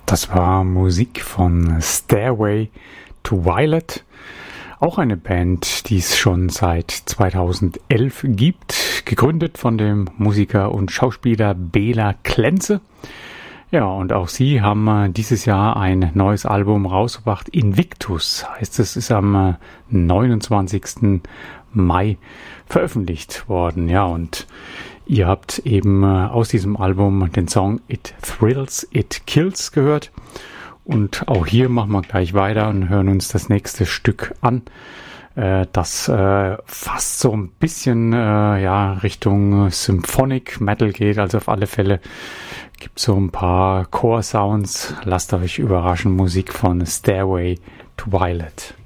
Das war Musik von Stairway to Violet, auch eine Band, die es schon seit 2011 gibt, gegründet von dem Musiker und Schauspieler Bela Klenze. Ja, und auch sie haben dieses Jahr ein neues Album rausgebracht. Invictus heißt es, ist am 29. Mai veröffentlicht worden. Ja, und ihr habt eben aus diesem Album den Song It Thrills, It Kills gehört. Und auch hier machen wir gleich weiter und hören uns das nächste Stück an. Das fast so ein bisschen Richtung Symphonic Metal geht. Also auf alle Fälle gibt es so ein paar Core-Sounds. Lasst euch überraschen. Musik von Stairway to Violet.